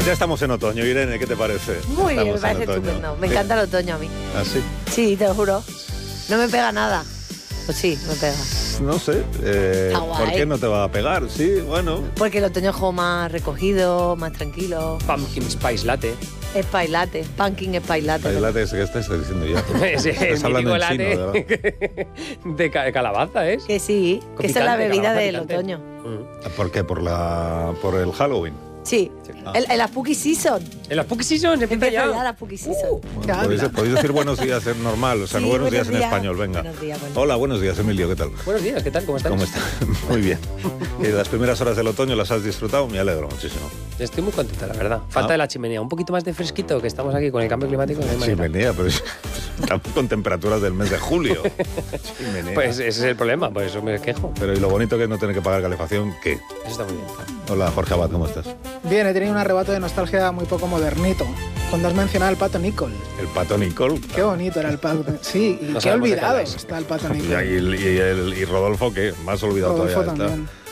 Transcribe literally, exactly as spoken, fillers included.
Pues ya estamos en otoño, Irene, ¿qué te parece? Muy bien, Estamos me parece en otoño. estupendo. Me ¿Sí? encanta el otoño a mí. ¿Ah, sí? Sí, te lo juro. No me pega nada. Pues sí, me pega. No sé. Eh, Está guay. ¿Por qué no te va a pegar? Sí, bueno. Porque el otoño es como más recogido, más tranquilo. Pumpkin Spice Latte. Spice latte, pumpkin spice latte. El latte, ¿qué estás diciendo ya? Ese es Estás el hablando mítico en chino, latte ¿verdad? de ca- calabaza, ¿es? Que sí, Con que esa es la picante, bebida calabaza del picante. otoño. Mm. ¿Por qué? ¿Por, la, por el Halloween? Sí, Ah. el, el la Spooky Season. En la Spooky Season se empieza Empieza ya. ya la Spooky Season. Bueno, podéis, podéis decir buenos días en normal, o sea, Sí, buenos, buenos días en días. español, venga. Buenos días, buenos Hola, buenos días, Emilio, ¿qué tal? Buenos días, ¿qué tal? ¿Cómo estás? ¿Cómo estás? Muy bien. ¿Y las primeras horas del otoño las has disfrutado? Me alegro muchísimo. Estoy muy contenta, la verdad. Falta Ah. de la chimenea. Un poquito más de fresquito, que estamos aquí con el cambio climático. No hay manera. Chimenea, pero es- estamos con temperaturas del mes de julio. Chimenea. Pues ese es el problema, por eso me quejo. Pero y lo bonito que es no tener que pagar calefacción, ¿qué? Eso está muy bien. Hola, Jorge Abad, ¿cómo estás? Bien, he tenido un arrebato de nostalgia muy poco modernito. Cuando has mencionado al Pato Nicol. El Pato Nicol. Qué bonito era el Pato. Sí, y No qué sabemos de qué olvidado hablas. está el Pato Y, Nicol. y, el- y el- y Rodolfo, ¿qué? Más olvidado Rodolfo todavía también. está.